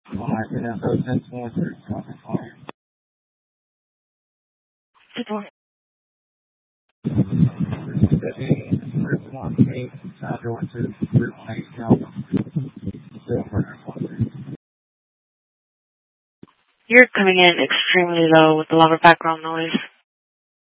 You're coming in extremely low with a lot of background noise.